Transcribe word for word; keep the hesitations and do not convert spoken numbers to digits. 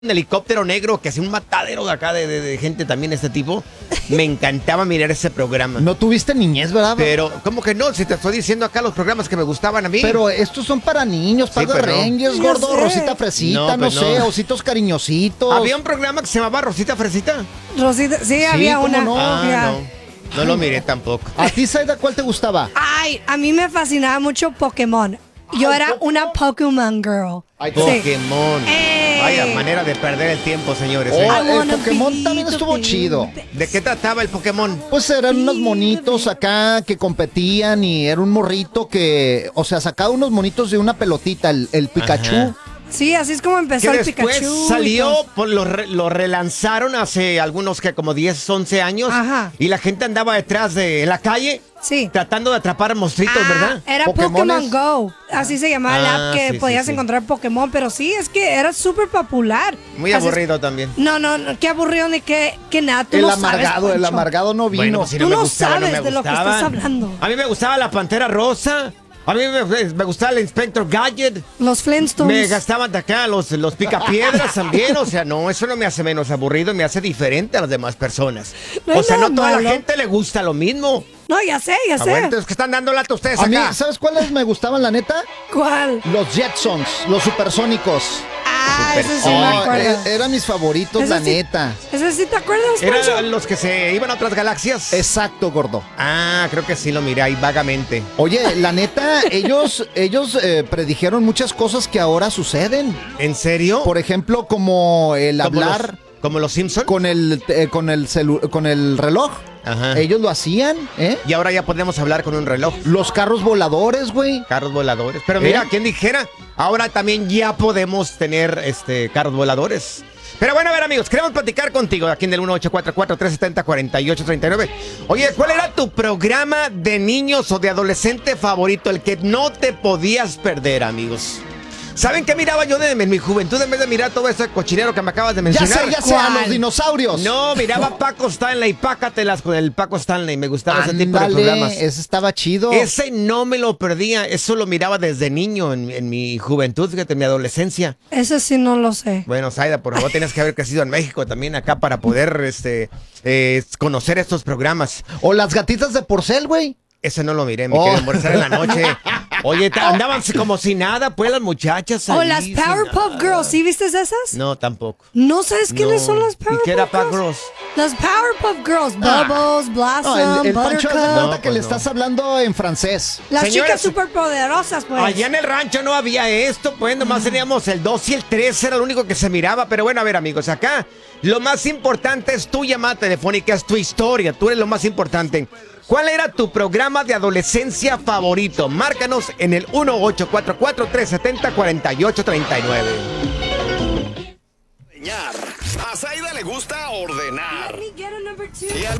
un helicóptero negro que hacía un matadero de acá de, de, de gente también, este tipo. Me encantaba mirar ese programa. No tuviste niñez, ¿verdad? Pero, ¿cómo que no? Si te estoy diciendo acá los programas que me gustaban a mí. Pero estos son para niños, Sí, para pero no. Rangers, Ya gordo, sé. Rosita Fresita, No, no, pues sé, no. ositos cariñositos. Había un programa que se llamaba Rosita Fresita. Rosita, sí, había ¿cómo una. no? Ah, Ya. no. No lo miré tampoco. ¿A ti, Saida, cuál te gustaba? Ay, a mí me fascinaba mucho Pokémon. Yo Ay, era Pokémon. una Pokémon girl. Ay, Sí. Pokémon. Ey. Vaya manera de perder el tiempo, señores. Oh, ¿eh? I el wanna Pokémon be también the estuvo baby. chido. ¿De qué trataba el Pokémon? Pues eran unos monitos acá que competían y era un morrito que, o sea, sacaba unos monitos de una pelotita, el, el Pikachu. Ajá. Sí, así es como Que empezó el después Pikachu. y salió, todo. por lo, re- lo relanzaron hace algunos que como diez, once años. Ajá. Y la gente andaba detrás de en la calle Sí. tratando de atrapar monstruitos, Ah, ¿verdad? Era Pokémones. Pokémon Go. Así se llamaba el Ah, app que sí, sí, podías sí. encontrar Pokémon. Pero sí, es que era súper popular. Muy Así es- aburrido también. No, no, no, qué aburrido ni qué, qué nada. Tú El no amargado, sabes, el Poncho. amargado no vino. Bueno, pues si Tú no me no gustaba, no sabes me de lo que gustaban. estás hablando. A mí me gustaba la Pantera Rosa. A mí me, me gustaba el Inspector Gadget. Los Flintstones. Me gastaban de acá los, los picapiedras también. O sea, no, eso no me hace menos aburrido, me hace diferente a las demás personas. No o es sea, no nada toda la malo. gente le gusta lo mismo. No, ya sé, ya Ah, sé. bueno, entonces, ¿qué están dando lata ustedes A mí, acá? ¿sabes cuáles me gustaban, la neta? ¿Cuál? Los Jetsons, los supersónicos. Ah, ese sí me Supersónicos. Oh, acuerdo. e- eran mis favoritos, Ese la sí- neta. ¿Ese sí te acuerdas, Poncho? ¿Eran los que se iban a otras galaxias? Exacto, gordo. Ah, creo que sí lo miré ahí vagamente. Oye, la neta, ellos, ellos eh, predijeron muchas cosas que ahora suceden. ¿En serio? Por ejemplo, como el ¿Como hablar los, como los Simpsons? con el eh, con el celu- con el reloj. Ajá. Ellos lo hacían, ¿eh? Y ahora ya podemos hablar con un reloj. Los carros voladores, güey. Carros voladores. Pero mira, ¿Eh? ¿quién dijera? Ahora también ya podemos tener este carros voladores. Pero bueno, a ver, amigos, queremos platicar contigo aquí en el uno ocho cuatro cuatro, tres siete cero, cuatro ocho tres nueve. Oye, ¿cuál era tu programa de niños o de adolescente favorito? El que no te podías perder, amigos. ¿Saben qué miraba yo de, en mi juventud en vez de mirar todo ese cochinero que me acabas de Ya mencionar? sé, ya sé, a los dinosaurios. No, miraba Paco Stanley, pácatelas con el Paco Stanley. Me gustaba ese tipo de Ándale, programas. ese estaba chido. Ese no me lo perdía, eso lo miraba desde niño en, en mi juventud, fíjate, en mi adolescencia. Ese sí no lo sé. Bueno, Zaida, por favor, tienes que haber crecido en México también acá para poder este, eh, conocer estos programas. O las gatitas de porcel, güey. Ese no lo miré, me Oh. quedé almorzar en la noche. Oye, ta- andaban como si nada, pues las muchachas. O ahí, las sin Powerpuff nada. Girls, ¿sí viste esas? No, tampoco. ¿No sabes quiénes No. son las ¿Y Powerpuff qué era Girls? Powerpuff Girls? Las Powerpuff Girls, Ah. Bubbles, Blossom, No, el, el Pancho hace Buttercup. cuenta No, que pues le no. estás hablando en francés. Las Señores, chicas superpoderosas, pues. Allá en el rancho no había esto, pues nomás teníamos el dos y el tres, era lo único que se miraba. Pero bueno, a ver, amigos, acá lo más importante es tu llamada telefónica, es tu historia, tú eres lo más importante. ¿Cuál era tu programa de adolescencia favorito? Márcanos en el uno ocho cuatro cuatro, tres siete cero, cuatro ocho tres nueve. A Zaida le gusta ordenar. Y al